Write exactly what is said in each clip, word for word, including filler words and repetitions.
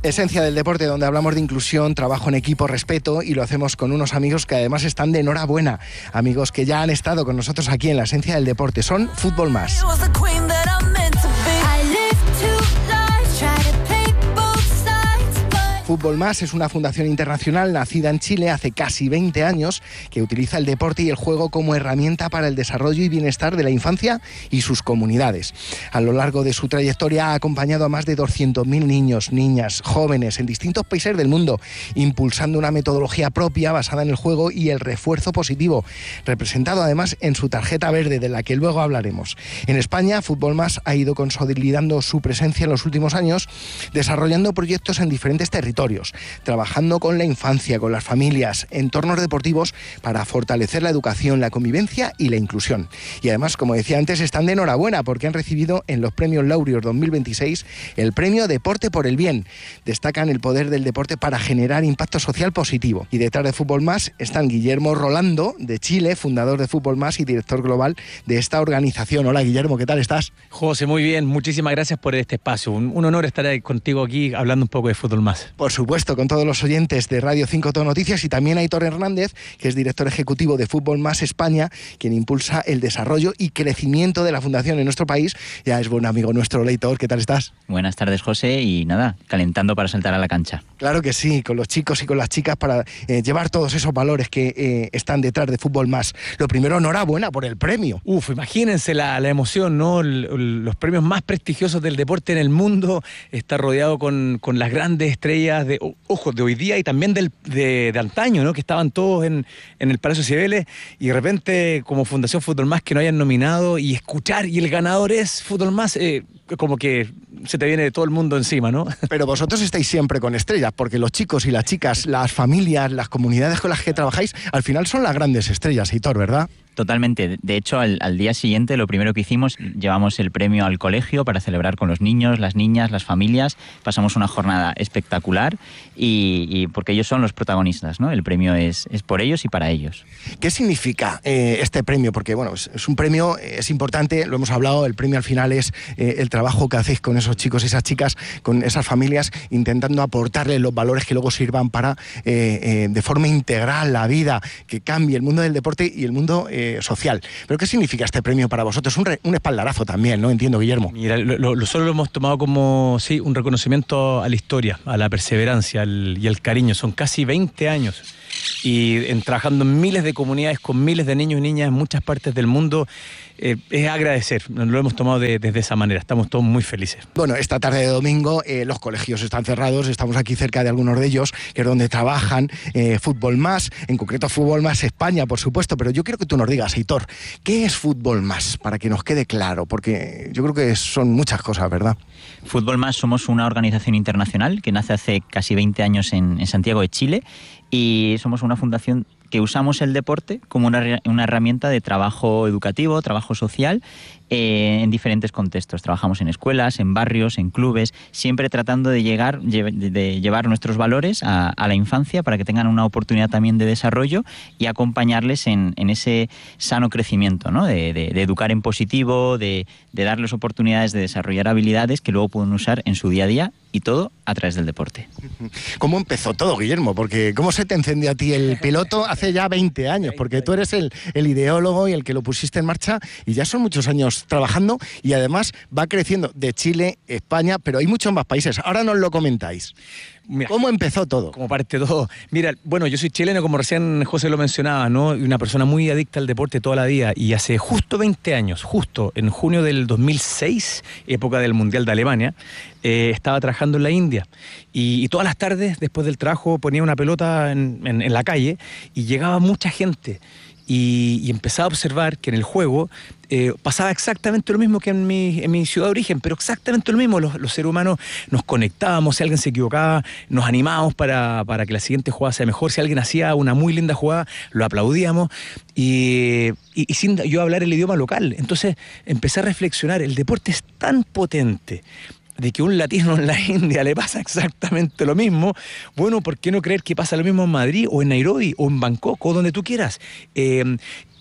Esencia del deporte, donde hablamos de inclusión, trabajo en equipo, respeto, y lo hacemos con unos amigos que además están de enhorabuena. Amigos que ya han estado con nosotros aquí en la Esencia del deporte. Son Fútbol Más. Fútbol Más es una fundación internacional nacida en Chile hace casi veinte años que utiliza el deporte y el juego como herramienta para el desarrollo y bienestar de la infancia y sus comunidades. A lo largo de su trayectoria ha acompañado a más de doscientos mil niños, niñas, jóvenes en distintos países del mundo, impulsando una metodología propia basada en el juego y el refuerzo positivo, representado además en su tarjeta verde, de la que luego hablaremos. En España, Fútbol Más ha ido consolidando su presencia en los últimos años, desarrollando proyectos en diferentes territorios, trabajando con la infancia, con las familias, entornos deportivos para fortalecer la educación, la convivencia y la inclusión. Y además, como decía antes, están de enhorabuena porque han recibido en los Premios Laureus dos mil veintiséis el premio Deporte por el Bien. Destacan el poder del deporte para generar impacto social positivo. Y detrás de Fútbol Más están Guillermo Rolando, de Chile, fundador de Fútbol Más y director global de esta organización. Hola, Guillermo, ¿qué tal estás? José, muy bien, muchísimas gracias por este espacio. Un, un honor estar ahí contigo aquí hablando un poco de Fútbol Más. Por supuesto, con todos los oyentes de Radio cinco Todo Noticias, y también a Aitor Hernández, que es director ejecutivo de Fútbol Más España, quien impulsa el desarrollo y crecimiento de la fundación en nuestro país. Ya es buen amigo nuestro. Aitor, ¿qué tal estás? Buenas tardes, José, y nada, calentando para saltar a la cancha. Claro que sí, con los chicos y con las chicas para eh, llevar todos esos valores que eh, están detrás de Fútbol Más. Lo primero, enhorabuena por el premio. Uf, imagínense la, la emoción, ¿no? El, el, los premios más prestigiosos del deporte en el mundo, está rodeado con, con las grandes estrellas de... ojo, de hoy día y también del, de, de antaño, ¿no? Que estaban todos en, en el Palacio Cibeles, y de repente, como Fundación Fútbol Más, que no hayan nominado y escuchar, y el ganador es Fútbol Más, eh, como que se te viene todo el mundo encima, ¿no? Pero vosotros estáis siempre con estrellas, porque los chicos y las chicas, las familias, las comunidades con las que trabajáis, al final son las grandes estrellas, Aitor, ¿verdad? Totalmente. De hecho, al, al día siguiente lo primero que hicimos, llevamos el premio al colegio para celebrar con los niños, las niñas, las familias. Pasamos una jornada espectacular y, y porque ellos son los protagonistas, ¿no? El premio es, es por ellos y para ellos. ¿Qué significa eh, este premio? Porque bueno, es, es un premio, es importante, lo hemos hablado, el premio al final es eh, el trabajo que hacéis con esos chicos y esas chicas, con esas familias, intentando aportarles los valores que luego sirvan para, eh, eh, de forma integral, la vida, que cambie el mundo del deporte y el mundo eh, social. ¿Pero qué significa este premio para vosotros? Un, re, un espaldarazo también, ¿no? Entiendo, Guillermo. Mira, lo, lo, lo solo lo hemos tomado como, sí, un reconocimiento a la historia, a la perseverancia al, y al cariño. Son casi veinte años. Y en, trabajando en miles de comunidades con miles de niños y niñas en muchas partes del mundo, eh, es agradecer. Lo hemos tomado de, desde esa manera. Estamos todos muy felices. Bueno, esta tarde de domingo eh, los colegios están cerrados. Estamos aquí cerca de algunos de ellos, que es donde trabajan eh, Fútbol Más, en concreto Fútbol Más España, por supuesto. Pero yo quiero que tú nos digas, Aitor, ¿qué es Fútbol Más? Para que nos quede claro, porque yo creo que son muchas cosas, ¿verdad? Fútbol Más somos una organización internacional que nace hace casi veinte años en, en Santiago de Chile, y somos una fundación que usamos el deporte como una, una herramienta de trabajo educativo, trabajo social, eh, en diferentes contextos. Trabajamos en escuelas, en barrios, en clubes, siempre tratando de, llegar, de llevar nuestros valores a, a la infancia para que tengan una oportunidad también de desarrollo y acompañarles en, en ese sano crecimiento, ¿no? De, de, de educar en positivo, de, de darles oportunidades de desarrollar habilidades que luego pueden usar en su día a día, y todo a través del deporte. ¿Cómo empezó todo, Guillermo? Porque ¿cómo se te encendió a ti el piloto hace ya veinte años? Porque tú eres el, el ideólogo y el que lo pusiste en marcha, y ya son muchos años trabajando, y además va creciendo de Chile, España, pero hay muchos más países. Ahora nos lo comentáis. Mira, ¿cómo empezó todo? ¿Cómo parte todo? Mira, bueno, yo soy chileno, como recién José lo mencionaba, ¿no? Una persona muy adicta al deporte toda la vida, y hace justo veinte años, justo en junio del dos mil seis, época del Mundial de Alemania, eh, estaba trabajando en la India, y, y todas las tardes, después del trabajo, ponía una pelota en, en, en la calle, y llegaba mucha gente. Y, y empezaba a observar que en el juego eh, pasaba exactamente lo mismo que en mi, en mi ciudad de origen, pero exactamente lo mismo. Los, los seres humanos nos conectábamos, si alguien se equivocaba, nos animábamos para, para que la siguiente jugada sea mejor. Si alguien hacía una muy linda jugada, lo aplaudíamos, y, y, y sin yo hablar el idioma local. Entonces empecé a reflexionar, el deporte es tan potente, de que un latino en la India le pasa exactamente lo mismo. Bueno, ¿por qué no creer que pasa lo mismo en Madrid o en Nairobi o en Bangkok o donde tú quieras? Eh,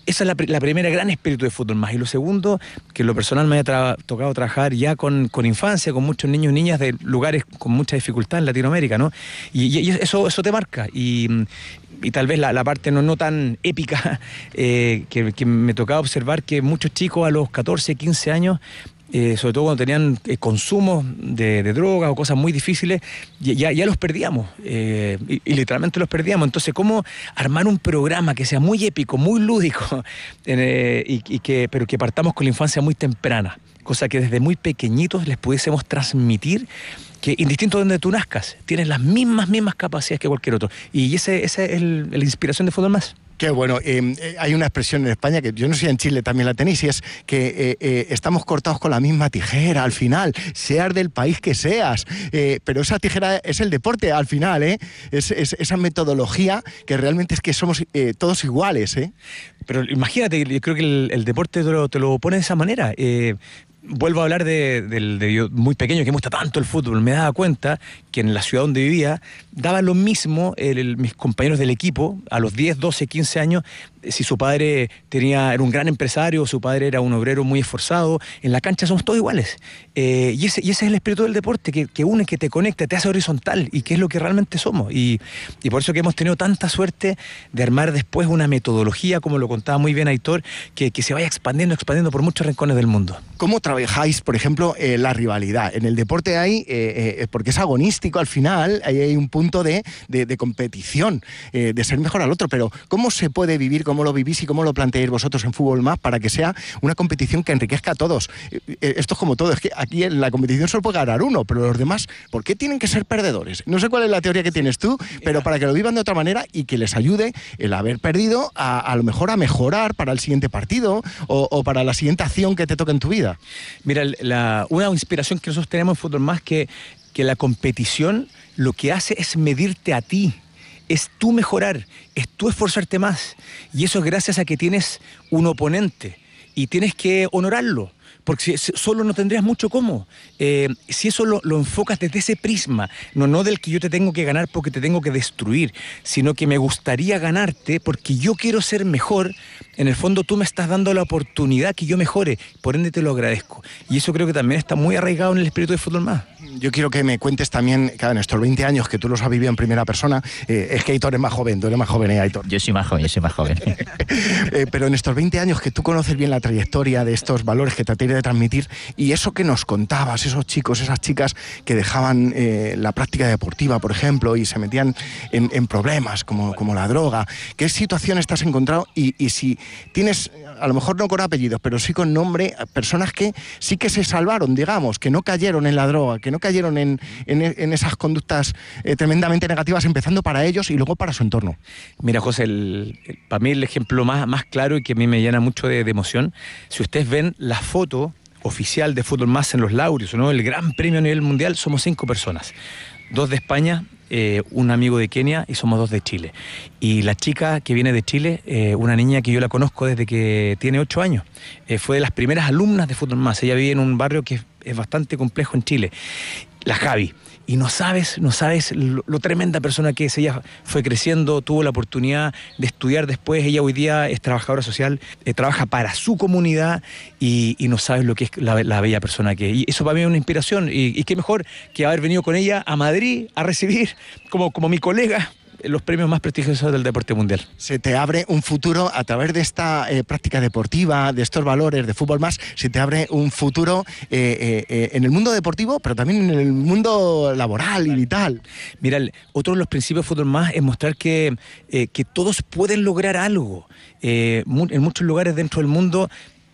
Esa es la, la primera gran espíritu de Fútbol Más. Y lo segundo, que en lo personal me ha tra tocado trabajar ya con, con infancia, con muchos niños y niñas de lugares con mucha dificultad en Latinoamérica, ¿no? Y, y eso, eso te marca. Y, y tal vez la, la parte no, no tan épica, eh, que, que me tocaba observar que muchos chicos a los catorce, quince años, Eh, sobre todo cuando tenían eh, consumos de, de drogas o cosas muy difíciles, ya, ya los perdíamos, eh, y, y literalmente los perdíamos. Entonces, ¿cómo armar un programa que sea muy épico, muy lúdico, eh, y, y que, pero que partamos con la infancia muy temprana? Cosa que desde muy pequeñitos les pudiésemos transmitir que, indistinto de donde tú nazcas, tienes las mismas, mismas capacidades que cualquier otro. Y esa ese es el, la inspiración de Fútbol Más. Qué bueno. Eh, eh, hay una expresión en España, que yo no sé si en Chile también la tenéis, y es que eh, eh, estamos cortados con la misma tijera al final, seas del país que seas. Eh, pero esa tijera es el deporte al final, ¿eh? Es, es esa metodología que realmente es que somos eh, todos iguales, ¿eh? Pero imagínate, yo creo que el, el deporte te lo, te lo pone de esa manera. Eh, Vuelvo a hablar de, de, de yo muy pequeño, que me gusta tanto el fútbol. Me daba cuenta que en la ciudad donde vivía daba lo mismo el, el, mis compañeros del equipo a los diez, doce, quince años, si su padre tenía, era un gran empresario, su padre era un obrero muy esforzado. En la cancha somos todos iguales. Eh, y, ese, y ese es el espíritu del deporte, que, que une, que te conecta, te hace horizontal, y que es lo que realmente somos. Y, y por eso que hemos tenido tanta suerte de armar después una metodología, como lo contaba muy bien Aitor, que, que se vaya expandiendo, expandiendo por muchos rincones del mundo. ¿Cómo trabajáis, por ejemplo, eh, la rivalidad? En el deporte hay, eh, eh, porque es agonístico al final, ahí hay un punto de, de, de competición, eh, de ser mejor al otro, pero ¿cómo se puede vivir, cómo lo vivís y cómo lo planteáis vosotros en Fútbol Más para que sea una competición que enriquezca a todos? Eh, eh, esto es como todo, es que aquí en la competición solo puede ganar uno, pero los demás, ¿por qué tienen que ser perdedores? No sé cuál es la teoría que tienes tú, pero para que lo vivan de otra manera y que les ayude el haber perdido a, a lo mejor a mejorar para el siguiente partido o, o para la siguiente acción que te toque en tu vida. Mira, la, una inspiración que nosotros tenemos en Fútbol Más, que, que la competición lo que hace es medirte a ti, es tú mejorar, es tú esforzarte más, y eso es gracias a que tienes un oponente y tienes que honorarlo, porque si, solo no tendrías mucho cómo. Eh, si eso lo, lo enfocas desde ese prisma, no, no del que yo te tengo que ganar porque te tengo que destruir, sino que me gustaría ganarte porque yo quiero ser mejor, en el fondo tú me estás dando la oportunidad que yo mejore, por ende te lo agradezco. Y eso creo que también está muy arraigado en el espíritu de Fútbol Más. Yo quiero que me cuentes también, claro, en estos veinte años que tú los has vivido en primera persona, eh, es que Aitor es más joven, tú eres más joven, ¿eh, Aitor? Yo soy más joven, yo soy más joven. eh, pero en estos veinte años que tú conoces bien la trayectoria de estos valores que traté de transmitir, y eso que nos contabas, esos chicos, esas chicas que dejaban eh, la práctica deportiva, por ejemplo, y se metían en, en problemas como, como la droga, ¿qué situaciones te has encontrado? Y, y si tienes, a lo mejor no con apellidos, pero sí con nombre, personas que sí que se salvaron, digamos, que no cayeron en la droga, que no cayeron en, en, en esas conductas eh, tremendamente negativas, empezando para ellos y luego para su entorno. Mira, José, el, el, para mí el ejemplo más, más claro y que a mí me llena mucho de, de emoción, si ustedes ven la foto oficial de Fútbol Más en los Laureos, ¿no? El gran premio a nivel mundial, somos cinco personas, dos de España, eh, un amigo de Kenia y somos dos de Chile. Y la chica que viene de Chile, eh, una niña que yo la conozco desde que tiene ocho años, eh, fue de las primeras alumnas de Fútbol Más. Ella vive en un barrio que es, es bastante complejo en Chile, la Javi. Y no sabes, no sabes lo, lo tremenda persona que es. Ella fue creciendo, tuvo la oportunidad de estudiar después. Ella hoy día es trabajadora social, eh, trabaja para su comunidad y, y no sabes lo que es la, la bella persona que es. Y eso para mí es una inspiración. Y, y qué mejor que haber venido con ella a Madrid a recibir, como, como mi colega, los premios más prestigiosos del deporte mundial. Se te abre un futuro a través de esta eh, práctica deportiva, de estos valores de Fútbol Más, se te abre un futuro eh, eh, en el mundo deportivo, pero también en el mundo laboral y vital. Mira, otro de los principios de Fútbol Más es mostrar que, eh, que todos pueden lograr algo. Eh, en muchos lugares dentro del mundo,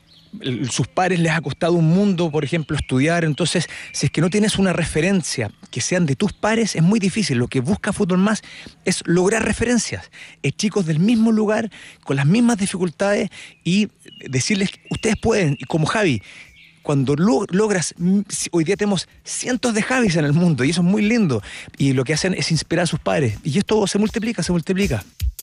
sus pares les ha costado un mundo, por ejemplo, estudiar. Entonces, si es que no tienes una referencia que sean de tus pares, es muy difícil. Lo que busca Fútbol Más es lograr referencias, es chicos del mismo lugar, con las mismas dificultades, y decirles, ustedes pueden. Y como Javi, cuando lo, logras, hoy día tenemos cientos de Javis en el mundo, y eso es muy lindo, y lo que hacen es inspirar a sus padres, y esto se multiplica, se multiplica.